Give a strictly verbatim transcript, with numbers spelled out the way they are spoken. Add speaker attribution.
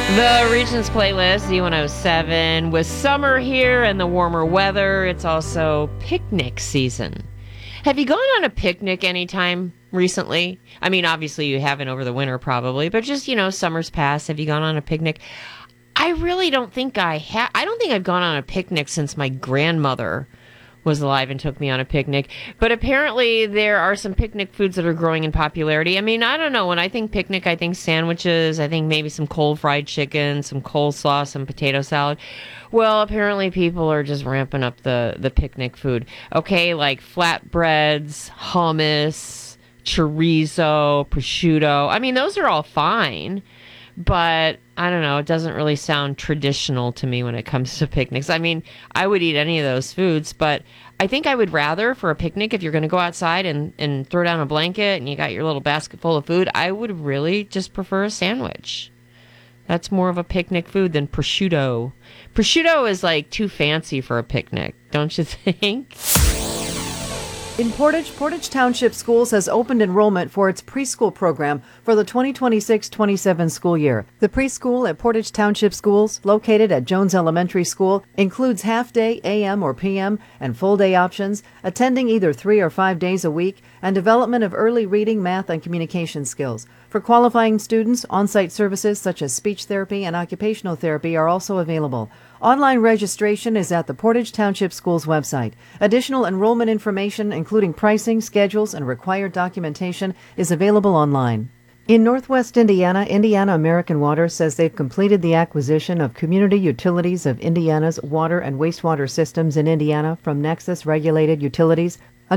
Speaker 1: The Regions playlist, Z one oh seven. With summer here and the warmer weather, it's also picnic season. Have you gone on a picnic anytime recently? I mean, obviously you haven't over the winter probably, but just, you know, summer's passed. Have you gone on a picnic? I really don't think I have. I don't think I've gone on a picnic since my grandmother was alive and took me on a picnic. But apparently there are some picnic foods that are growing in popularity. I mean, I don't know. When I think picnic, I think sandwiches. I think maybe some cold fried chicken, some coleslaw, some potato salad. Well, apparently people are just ramping up the, the picnic food. Okay, like flatbreads, hummus, chorizo, prosciutto. I mean, those are all fine. But I don't know, it doesn't really sound traditional to me when it comes to picnics. I mean, I would eat any of those foods, but I think I would rather for a picnic, if you're going to go outside and, and throw down a blanket and you got your little basket full of food, I would really just prefer a sandwich. That's more of a picnic food than prosciutto. Prosciutto is like too fancy for a picnic, don't you think?
Speaker 2: In Portage, Portage Township Schools has opened enrollment for its preschool program for the twenty twenty-six twenty-seven school year. The preschool at Portage Township Schools, located at Jones Elementary School, includes half-day A M or P M and full-day options, attending either three or five days a week, and development of early reading, math, and communication skills. For qualifying students, on-site services such as speech therapy and occupational therapy are also available. Online registration is at the Portage Township Schools website. Additional enrollment information, including pricing, schedules, and required documentation, is available online. In Northwest Indiana, Indiana American Water says they've completed the acquisition of Community Utilities of Indiana's water and wastewater systems in Indiana from Nexus Regulated Utilities